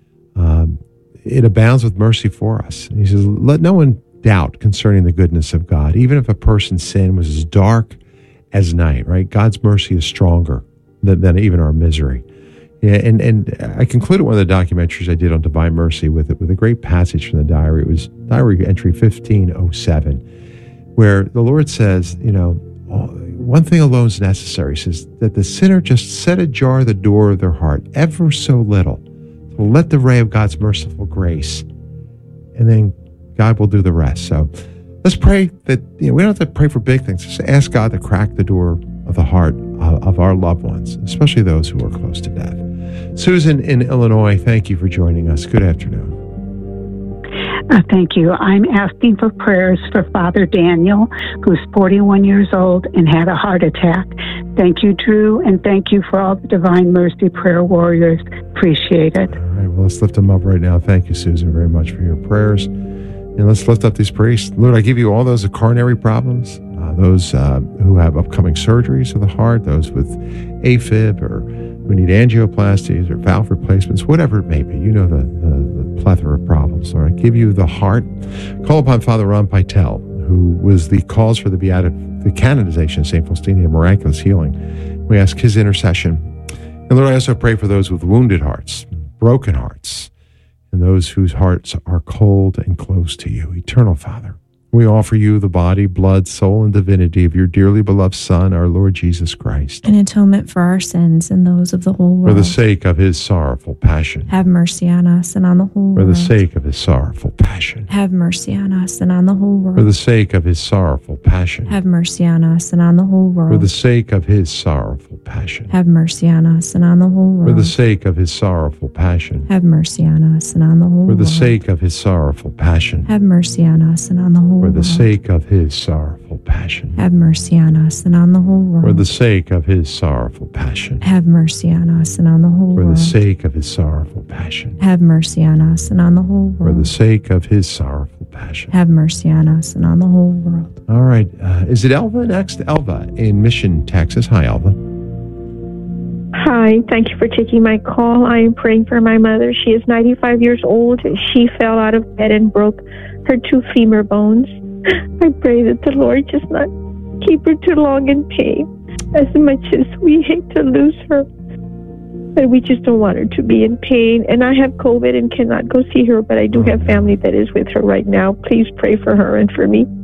it abounds with mercy for us. And he says, let no one doubt concerning the goodness of God. Even if a person's sin was as dark as night, right? God's mercy is stronger than even our misery. Yeah, and I concluded one of the documentaries I did on Divine Mercy with a great passage from the diary. It was diary entry 1507, where the Lord says, one thing alone is necessary. He says that the sinner just set ajar the door of their heart ever so little, So let the ray of God's merciful grace, and then God will do the rest. So let's pray that we don't have to pray for big things. Just ask God to crack the door of the heart of our loved ones, especially those who are close to death. Susan in Illinois, thank you for joining us. Good afternoon. Thank you. I'm asking for prayers for Father Daniel, who's 41 years old and had a heart attack. Thank you, Drew, and thank you for all the Divine Mercy prayer warriors. Appreciate it. All right, well, let's lift them up right now. Thank you, Susan, very much for your prayers. And let's lift up these priests. Lord, I give you all those with coronary problems, those who have upcoming surgeries of the heart, those with AFib or who need angioplasties or valve replacements, whatever it may be. You know the plethora of problems. Lord, I give you the heart. Call upon Father Ron Pytel, who was the cause for the canonization of St. Faustina, miraculous healing. We ask his intercession. And Lord, I also pray for those with wounded hearts, broken hearts, and those whose hearts are cold and close to you. Eternal Father, we offer you the body, blood, soul, and divinity of your dearly beloved Son, our Lord Jesus Christ. An atonement for our sins and those of the whole world. For the sake of his sorrowful passion. Have mercy on us and on the whole world. For the sake of his sorrowful passion. Have mercy on us and on the whole world. For the sake of his sorrowful passion. Have mercy on us and on the whole world. For the sake of his sorrowful passion. Have mercy on us and on the whole world. For the sake of his sorrowful passion. Have mercy on us and on the whole world. For the sake of his sorrowful passion. Have mercy on us and on the whole world. For the sake of his sorrowful passion. Have mercy on us and on the whole world. For the sake of his sorrowful passion. Have mercy on us and on the whole For world. the sake of his sorrowful passion. Have mercy on us and on the whole world. For the sake of his sorrowful passion. Have mercy on us and on the whole world. All right. Is it Elva next? Elva in Mission, Texas. Hi, Elva. Hi, thank you for taking my call. I am praying for my mother. She is 95 years old. She fell out of bed and broke her 2 femur bones. I pray that the Lord just not keep her too long in pain. As much as we hate to lose her, but we just don't want her to be in pain. And I have COVID and cannot go see her, but I do have family that is with her right now. Please pray for her and for me.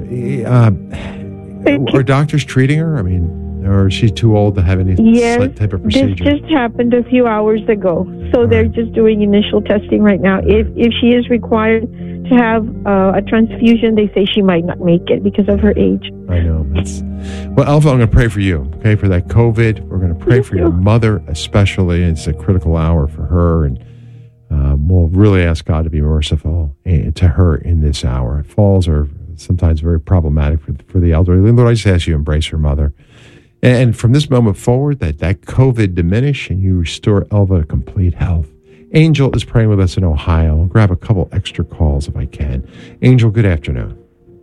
Are doctors treating her? I mean, or is she too old to have any type of procedure? This just happened a few hours ago. So they're just doing initial testing right now. If she is required to have a transfusion, they say she might not make it because of her age. I know. Well, Alpha, I'm going to pray for you, okay, for that COVID. We're going to pray for your mother especially. It's a critical hour for her, and we'll really ask God to be merciful to her in this hour. Falls are sometimes very problematic for the elderly. Lord, I just ask you to embrace her mother. And from this moment forward, that COVID diminish and you restore Elva to complete health. Angel is praying with us in Ohio. I'll grab a couple extra calls if I can. Angel, good afternoon.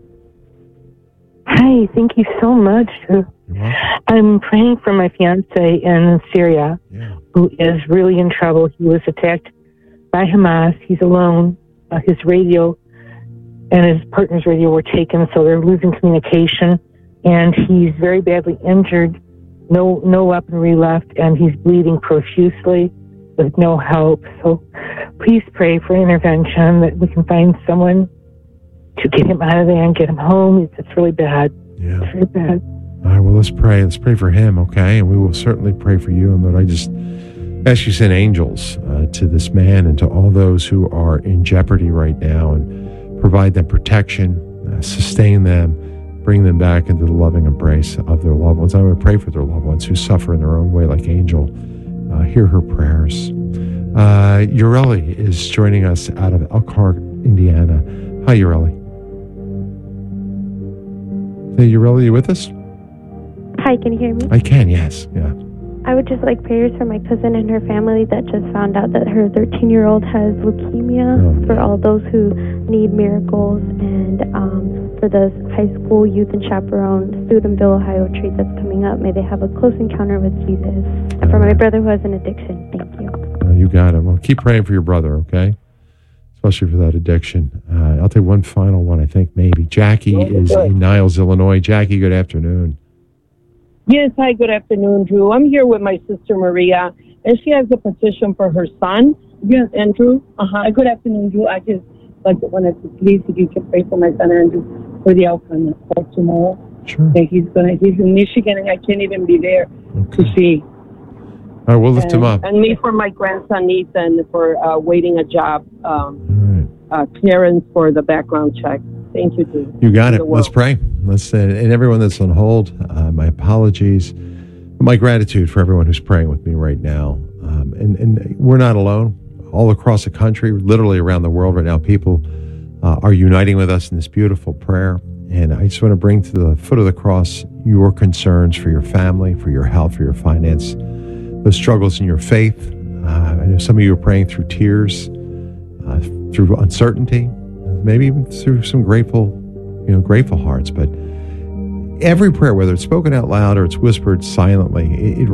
Hi, thank you so much. I'm praying for my fiance in Syria, who is really in trouble. He was attacked by Hamas. He's alone. His radio and his partner's radio were taken, so they're losing communication. And he's very badly injured, no weaponry left, and he's bleeding profusely with no help. So please pray for intervention, that we can find someone to get him out of there and get him home. It's really bad. Yeah. It's very bad. All right, well, let's pray. Let's pray for him, okay? And we will certainly pray for you. And Lord, I just ask you to send angels to this man and to all those who are in jeopardy right now, and provide them protection, sustain them, bring them back into the loving embrace of their loved ones. I would pray for their loved ones who suffer in their own way, like Angel. Hear her prayers. Ureli is joining us out of Elkhart, Indiana. Hi, Ureli. Hey, Ureli, you with us? Hi, can you hear me? I can, yes. Yeah. I would just like prayers for my cousin and her family that just found out that her 13-year-old has leukemia, for all those who need miracles, and for the high school youth and chaperone Steubenville, Ohio retreat that's coming up. May they have a close encounter with Jesus. And for my brother who has an addiction. Thank you. You got it. Well, keep praying for your brother, okay? Especially for that addiction. I'll take one final one, I think, maybe. Jackie is in Niles, Illinois. Jackie, good afternoon. Yes, hi, good afternoon, Drew. I'm here with my sister Maria, and she has a petition for her son. Yes, Andrew. Good afternoon, Drew. I just wanted to please, if you can pray for my son Andrew for the outcome of court tomorrow. Sure. And he's in Michigan, and I can't even be there to see. right, we'll lift him up. And me for my grandson Ethan for waiting a job, clearance for the background check. Thank you, Drew. You got it. Let's pray. And everyone that's on hold, my apologies. My gratitude for everyone who's praying with me right now. And we're not alone. All across the country, literally around the world right now, people are uniting with us in this beautiful prayer. And I just want to bring to the foot of the cross your concerns for your family, for your health, for your finance, those struggles in your faith. I know some of you are praying through tears, through uncertainty, maybe even through some grateful hearts. But every prayer, whether it's spoken out loud or it's whispered silently, it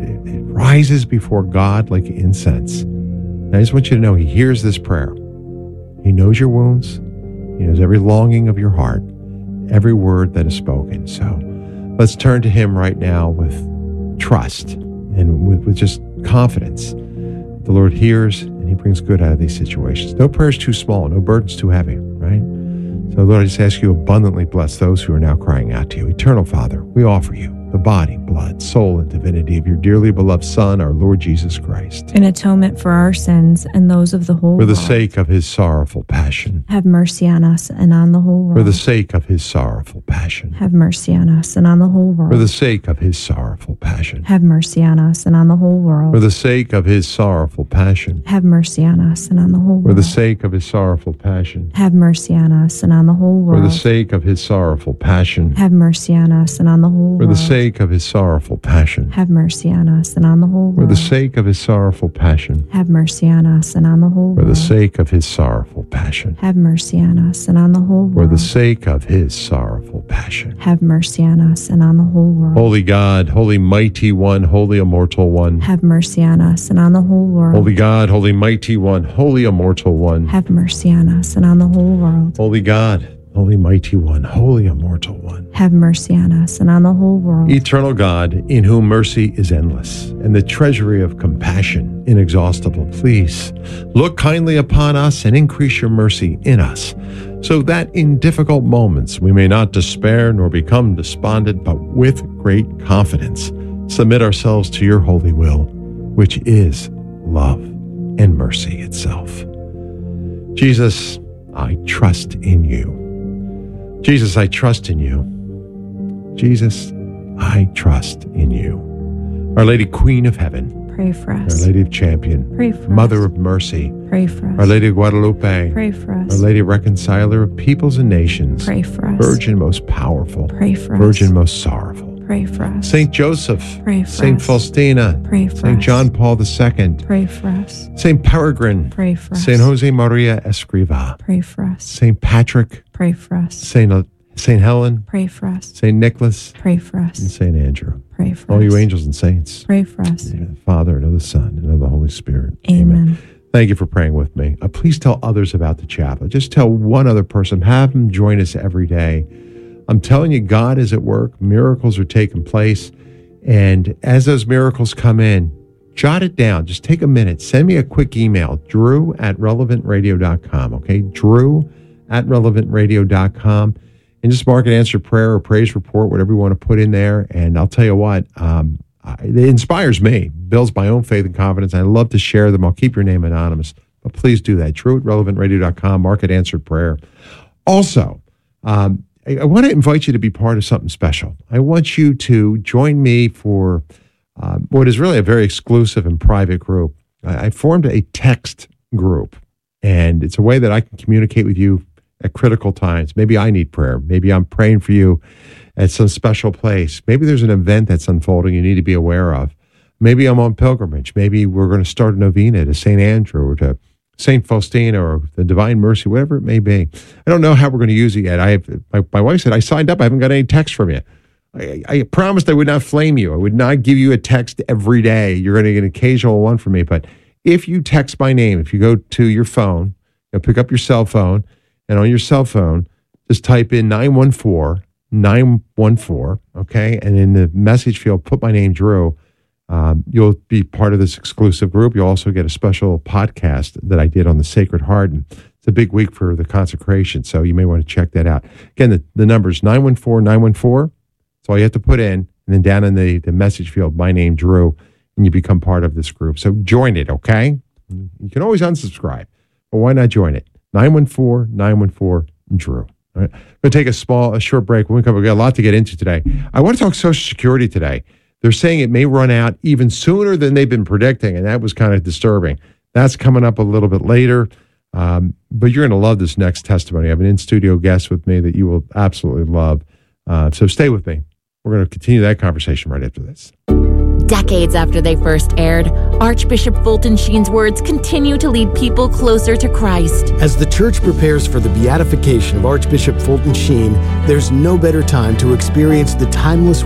rises before God like incense. And I just want you to know He hears this prayer. He knows your wounds. He knows every longing of your heart, every word that is spoken. So let's turn to Him right now with trust and with just confidence. The Lord hears and He brings good out of these situations. No prayer is too small, no burden's too heavy, right? So Lord, I just ask you abundantly bless those who are now crying out to you. Eternal Father, we offer you the body, blood, soul, and divinity of your dearly beloved Son, our Lord Jesus Christ. In atonement for our sins and those of the whole world. For the sake of His sorrowful passion. Have mercy on us and on the whole world. For the sake of His sorrowful passion. Have mercy on us and on the whole world. For the sake of His sorrowful passion. Have mercy on us and on the whole world. For the sake of His sorrowful passion. Have mercy on us and on the whole world. For the sake of His sorrowful passion. Have mercy on us and on the whole world. For the sake of His sorrowful passion. Have mercy on us and on the whole world. For the sake of His sorrowful passion. Have mercy on us and on the whole world. For the sake of His sorrowful passion. Have mercy on us and on the whole world. For the sake of His sorrowful passion. Have mercy on us and on the whole world. For the sake of His sorrowful passion. Have mercy on us and on the whole world. Holy God, holy mighty one, holy immortal one. Have mercy on us and on the whole world. Holy God, holy mighty one, holy immortal one. Have mercy on us and on the whole world. Holy God, holy mighty one, holy immortal one. Have mercy on us and on the whole world. Eternal God, in whom mercy is endless, and the treasury of compassion inexhaustible, please look kindly upon us and increase your mercy in us, so that in difficult moments we may not despair nor become despondent, but with great confidence submit ourselves to your holy will, which is love and mercy itself. Jesus, I trust in you. Jesus, I trust in you. Jesus, I trust in you. Our Lady Queen of Heaven, pray for us. Our Lady of Champion, pray for Mother us. of Mercy, pray for us. Our Lady of Guadalupe, pray for us. Our Lady Reconciler of Peoples and Nations, pray for us. Virgin most powerful, pray for us. Virgin most sorrowful, pray for us. Saint Joseph, pray for Saint us. Faustina, pray for Saint us. John Paul II, pray for us. Saint Peregrine, pray for us. Saint Jose Maria Escriva, pray for us. Saint Patrick, pray for us. Saint Helen, pray for us. Saint Nicholas, pray for us. and Saint Andrew. Pray for all us. you angels and saints. Pray for us. In the name of the Father, and of the Son, and of the Holy Spirit. Amen. Thank you for praying with me. Please tell others about the chapel. Just tell one other person. Have them join us every day. I'm telling you, God is at work. Miracles are taking place. And as those miracles come in, jot it down. Just take a minute. Send me a quick email, drew@relevantradio.com. Okay? drew@relevantradio.com. And just mark an answered prayer or praise report, whatever you want to put in there. And I'll tell you what, it inspires me, builds my own faith and confidence. I love to share them. I'll keep your name anonymous, but please do that. Drew@relevantradio.com, mark it answered prayer. Also, I want to invite you to be part of something special. I want you to join me for what is really a very exclusive and private group. I formed a text group, and it's a way that I can communicate with you at critical times. Maybe I need prayer. Maybe I'm praying for you at some special place. Maybe there's an event that's unfolding you need to be aware of. Maybe I'm on pilgrimage. Maybe we're going to start a novena to St. Andrew or to St. Faustina or the Divine Mercy, whatever it may be. I don't know how we're going to use it yet. My wife said, I signed up. I haven't got any text from you. I promised I would not flame you. I would not give you a text every day. You're going to get an occasional one from me. But if you text my name, if you go to your phone, pick up your cell phone, and on your cell phone, just type in 914, okay? And in the message field, put my name, Drew. You'll be part of this exclusive group. You'll also get a special podcast that I did on the Sacred Heart. And it's a big week for the consecration, so you may want to check that out. Again, the number is 914-914. That's all you have to put in. And then down in the message field, my name, Drew. and you become part of this group. So join it, okay? You can always unsubscribe, but why not join it? 914-914-DREW. All right. We're going to take a short break. When we come, we've got a lot to get into today. I want to talk Social Security today. They're saying it may run out even sooner than they've been predicting, and that was kind of disturbing. That's coming up a little bit later, but you're going to love this next testimony. I have an in-studio guest with me that you will absolutely love. So stay with me. We're going to continue that conversation right after this. Decades after they first aired, Archbishop Fulton Sheen's words continue to lead people closer to Christ. As the church prepares for the beatification of Archbishop Fulton Sheen, there's no better time to experience the timeless